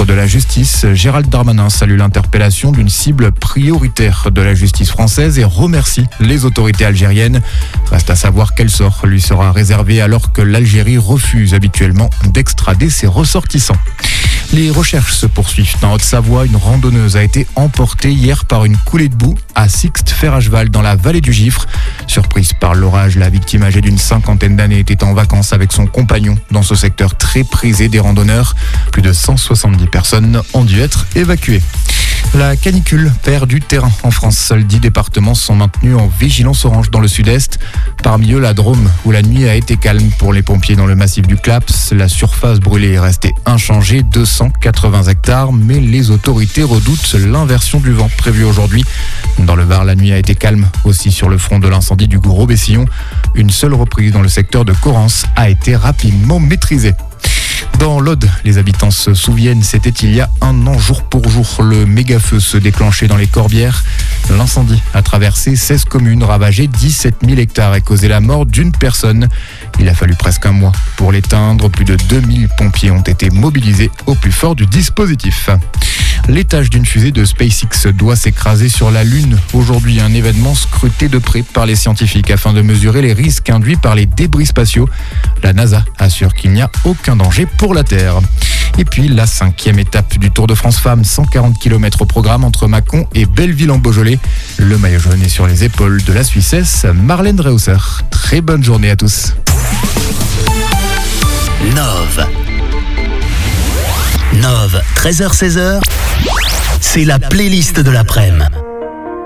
ministre de la Justice, Gérald Darmanin, salue l'interpellation d'une cible prioritaire de la justice française et remercie les autorités algériennes. Reste à savoir quel sort lui sera réservé alors que l'Algérie refuse habituellement d'extrader ses ressortissants. Les recherches se poursuivent. En Haute-Savoie, une randonneuse a été emportée hier par une coulée de boue à Sixte-Fer à cheval dans la vallée du Gifre. Surprise par l'orage, la victime âgée d'une cinquantaine d'années était en vacances avec son compagnon dans ce secteur très prisé des randonneurs. Plus de 170 personnes ont dû être évacuées. La canicule perd du terrain en France. Seuls 10 départements sont maintenus en vigilance orange dans le sud-est. Parmi eux, la Drôme, où la nuit a été calme pour les pompiers dans le massif du Claps. La surface brûlée est restée inchangée, 280 hectares, mais les autorités redoutent l'inversion du vent prévue aujourd'hui. Dans le Var, la nuit a été calme aussi sur le front de l'incendie du Gros-Bessillon. Une seule reprise dans le secteur de Corrence a été rapidement maîtrisée. Dans l'Aude, les habitants se souviennent, c'était il y a un an jour pour jour. Le méga-feu se déclenchait dans les Corbières. L'incendie a traversé 16 communes, ravagé 17 000 hectares et causé la mort d'une personne. Il a fallu presque un mois pour l'éteindre. Plus de 2000 pompiers ont été mobilisés au plus fort du dispositif. L'étage d'une fusée de SpaceX doit s'écraser sur la Lune. Aujourd'hui, un événement scruté de près par les scientifiques afin de mesurer les risques induits par les débris spatiaux. La NASA assure qu'il n'y a aucun danger pour la Terre. Et puis la 5e étape du Tour de France Femmes, 140 km au programme entre Mâcon et Belleville-en-Beaujolais. Le maillot jaune est sur les épaules de la Suissesse Marlène Reusser. Très bonne journée à tous. Nove, 13h-16h, c'est la playlist de l'après-midi.